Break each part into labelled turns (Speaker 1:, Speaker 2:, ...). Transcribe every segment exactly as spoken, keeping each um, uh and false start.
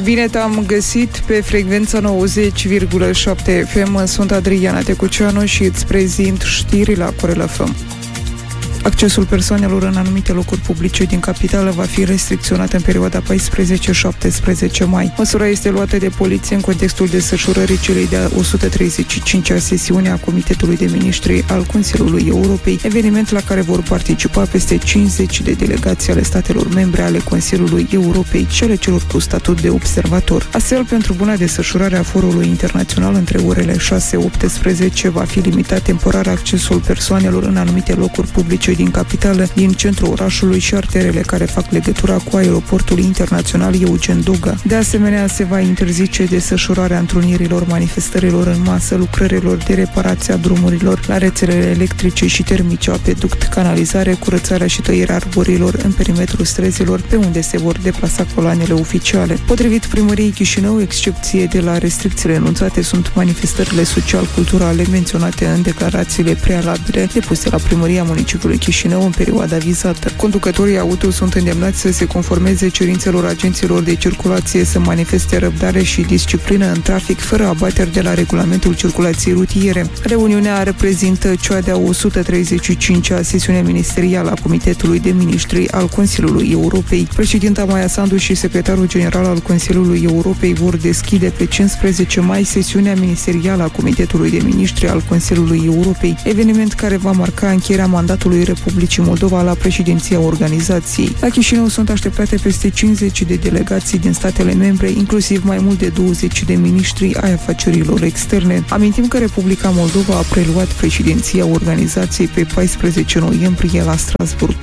Speaker 1: Bine te-am găsit pe frecvența nouăzeci virgulă șapte F M. Sunt Adriana Tecuceanu și îți prezint știri la Corel F M. Accesul persoanelor în anumite locuri publice din capitală va fi restricționat în perioada paisprezece șaptesprezece mai. Măsura este luată de poliție în contextul desfășurării celei de-a o sută treizeci și cincea sesiune a Comitetului de Ministri al Consiliului Europei, eveniment la care vor participa peste cincizeci de delegații ale statelor membre ale Consiliului Europei și ale celor cu statut de observator. Astfel, pentru buna desfășurare a forului internațional între orele șase optsprezece va fi limitat temporar accesul persoanelor în anumite locuri publice din capitală, din centrul orașului și arterele care fac legătura cu aeroportul internațional Eugen Doga. De asemenea, se va interzice desfășurarea întrunirilor, manifestărilor în masă, lucrărilor de reparație a drumurilor, la rețelele electrice și termice, apeduct, canalizare, curățarea și tăierea arborilor în perimetrul străzilor pe unde se vor deplasa coloanele oficiale. Potrivit primăriei Chișinău, excepție de la restricțiile enunțate sunt manifestările social-culturale menționate în declarațiile prealabile depuse la primăria municipiului Chișinău în perioada vizată. Conducătorii auto sunt îndemnați să se conformeze cerințelor agenților de circulație, să manifeste răbdare și disciplină în trafic, fără abateri de la regulamentul circulației rutiere. Reuniunea reprezintă cea de-a o sută treizeci și cincea sesiune ministerială a Comitetului de Ministri al Consiliului Europei. Președinta Maia Sandu și secretarul general al Consiliului Europei vor deschide pe cincisprezece mai sesiunea ministerială a Comitetului de Ministri al Consiliului Europei, eveniment care va marca încheierea mandatului Republicii Moldova la președinția organizației. La Chișinău sunt așteptate peste cincizeci de delegații din statele membre, inclusiv mai mult de douăzeci de miniștri ai afacerilor externe. Amintim că Republica Moldova a preluat președinția organizației pe paisprezece noiembrie la Strasbourg.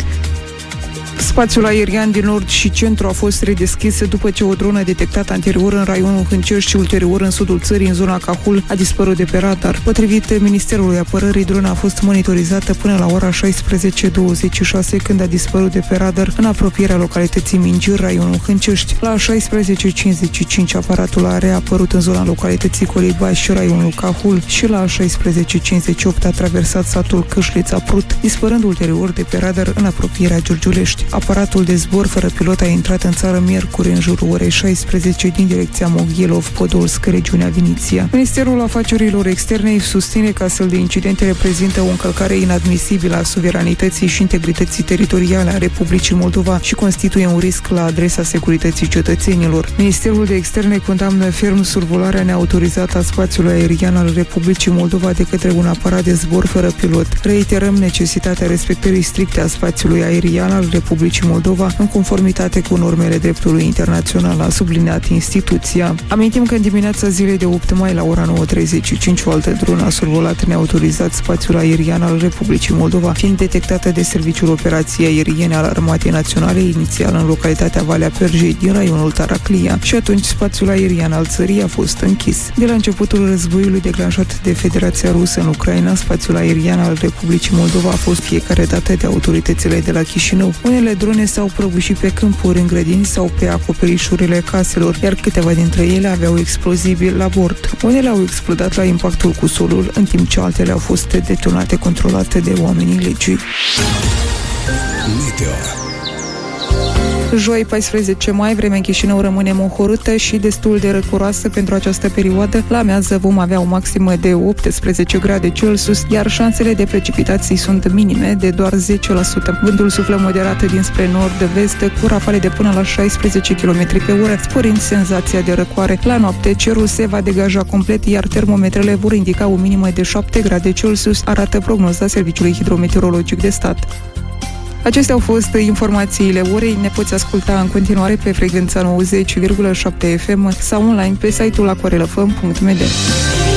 Speaker 1: Spațiul aerian din nord și centru a fost redeschis după ce o dronă detectată anterior în raionul Hâncești și ulterior în sudul țării, în zona Cahul, a dispărut de pe radar. Potrivit Ministerului Apărării, drona a fost monitorizată până la ora șaisprezece douăzeci și șase, când a dispărut de pe radar în apropierea localității Mingir, raionul Hâncești. La șaisprezece cincizeci și cinci, aparatul a reapărut în zona localității Colibaș și raionul Cahul și la șaisprezece cincizeci și opt a traversat satul Câșlița-Prut, dispărând ulterior de pe radar în apropierea Giurgiulești. Aparatul de zbor fără pilot a intrat în țară miercuri în jurul orei șaisprezece din direcția Moghielov-Podolsk, regiunea Viniția. Ministerul Afacerilor Externe susține că astfel de incidente reprezintă o încălcare inadmisibilă a suveranității și integrității teritoriale a Republicii Moldova și constituie un risc la adresa securității cetățenilor. Ministerul de Externe condamnă ferm survolarea neautorizată a spațiului aerian al Republicii Moldova de către un aparat de zbor fără pilot. Reiterăm necesitatea respectării stricte a spațiului aerian al Republicii Moldova în conformitate cu normele dreptului internațional, a subliniat instituția. Amintim că în dimineața zilei de opt mai la ora nouă treizeci și cinci o altă dronă a survolat neautorizat spațiul aerian al Republicii Moldova, fiind detectată de Serviciul Operației Aeriene al Armatei Naționale, inițial în localitatea Valea Perjei din raionul Taraclia, și atunci spațiul aerian al țării a fost închis. De la începutul războiului declanșat de Federația Rusă în Ucraina, spațiul aerian al Republicii Moldova a fost fiecare dată de autoritățile de la Chișinău. Unele drone s-au prăbușit pe câmpuri, în grădini sau pe acoperișurile caselor, iar câteva dintre ele aveau explozibili la bord. Unele au explodat la impactul cu solul, în timp ce altele au fost detonate controlate de oamenii legii. Meteo. Joi, paisprezece mai, vremea în Chișinău rămâne mohorâtă și destul de răcoroasă pentru această perioadă. La amiază vom avea o maximă de optsprezece grade Celsius, iar șansele de precipitații sunt minime, de doar zece la sută. Vântul suflă moderat dinspre nord-vest, cu rafale de până la șaisprezece kilometri pe oră, sporind senzația de răcoare. La noapte, cerul se va degaja complet, iar termometrele vor indica o minimă de șapte grade Celsius, arată prognoza Serviciului Hidrometeorologic de Stat. Acestea au fost informațiile orei. Ne poți asculta în continuare pe frecvența nouăzeci virgulă șapte F M sau online pe site-ul aquarelfm punct m d.